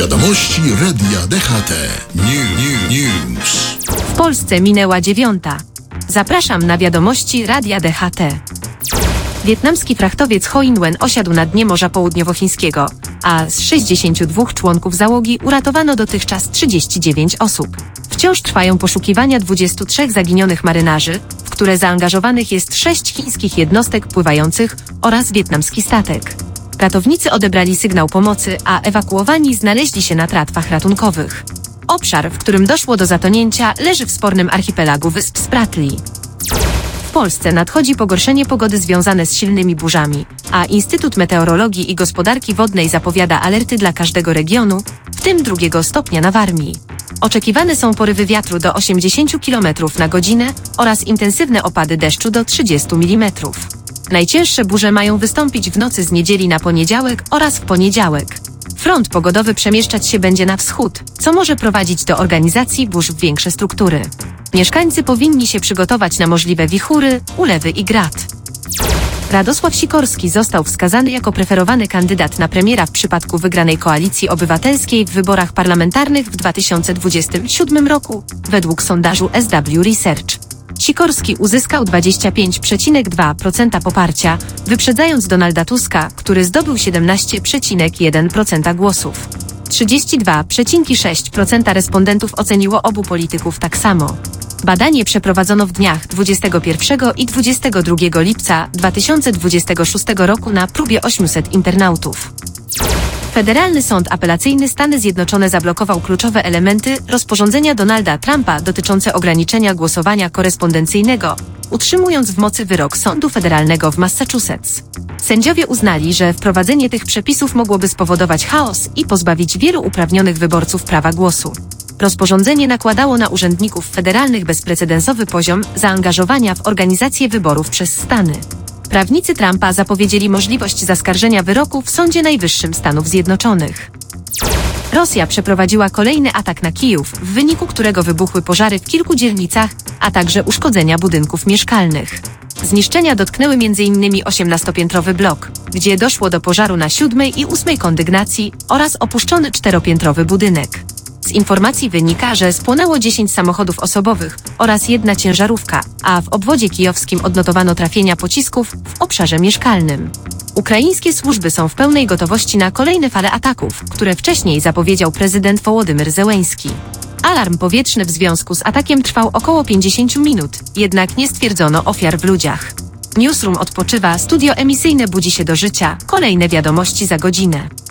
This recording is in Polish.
Wiadomości Radia DHT. News. W Polsce minęła 9. Zapraszam na wiadomości Radia DHT. Wietnamski frachtowiec Ho In Wen osiadł na dnie Morza Południowochińskiego, a z 62 członków załogi uratowano dotychczas 39 osób. Wciąż trwają poszukiwania 23 zaginionych marynarzy, w które zaangażowanych jest 6 chińskich jednostek pływających oraz wietnamski statek. Ratownicy odebrali sygnał pomocy, a ewakuowani znaleźli się na tratwach ratunkowych. Obszar, w którym doszło do zatonięcia, leży w spornym archipelagu wysp Spratly. W Polsce nadchodzi pogorszenie pogody związane z silnymi burzami, a Instytut Meteorologii i Gospodarki Wodnej zapowiada alerty dla każdego regionu, w tym 2 stopnia na Warmii. Oczekiwane są porywy wiatru do 80 km na godzinę oraz intensywne opady deszczu do 30 mm. Najcięższe burze mają wystąpić w nocy z niedzieli na poniedziałek oraz w poniedziałek. Front pogodowy przemieszczać się będzie na wschód, co może prowadzić do organizacji burz w większe struktury. Mieszkańcy powinni się przygotować na możliwe wichury, ulewy i grad. Radosław Sikorski został wskazany jako preferowany kandydat na premiera w przypadku wygranej Koalicji Obywatelskiej w wyborach parlamentarnych w 2027 roku, według sondażu SW Research. Sikorski uzyskał 25,2% poparcia, wyprzedzając Donalda Tuska, który zdobył 17,1% głosów. 32,6% respondentów oceniło obu polityków tak samo. Badanie przeprowadzono w dniach 21 i 22 lipca 2026 roku na próbie 800 internautów. Federalny Sąd Apelacyjny Stany Zjednoczone zablokował kluczowe elementy rozporządzenia Donalda Trumpa dotyczące ograniczenia głosowania korespondencyjnego, utrzymując w mocy wyrok Sądu Federalnego w Massachusetts. Sędziowie uznali, że wprowadzenie tych przepisów mogłoby spowodować chaos i pozbawić wielu uprawnionych wyborców prawa głosu. Rozporządzenie nakładało na urzędników federalnych bezprecedensowy poziom zaangażowania w organizację wyborów przez Stany. Prawnicy Trumpa zapowiedzieli możliwość zaskarżenia wyroku w Sądzie Najwyższym Stanów Zjednoczonych. Rosja przeprowadziła kolejny atak na Kijów, w wyniku którego wybuchły pożary w kilku dzielnicach, a także uszkodzenia budynków mieszkalnych. Zniszczenia dotknęły m.in. 18-piętrowy blok, gdzie doszło do pożaru na 7. i 8. kondygnacji oraz opuszczony 4-piętrowy budynek. Z informacji wynika, że spłonęło 10 samochodów osobowych oraz 1 ciężarówka, a w obwodzie kijowskim odnotowano trafienia pocisków w obszarze mieszkalnym. Ukraińskie służby są w pełnej gotowości na kolejne fale ataków, które wcześniej zapowiedział prezydent Wołodymyr Zełenski. Alarm powietrzny w związku z atakiem trwał około 50 minut, jednak nie stwierdzono ofiar w ludziach. Newsroom odpoczywa, studio emisyjne budzi się do życia, kolejne wiadomości za godzinę.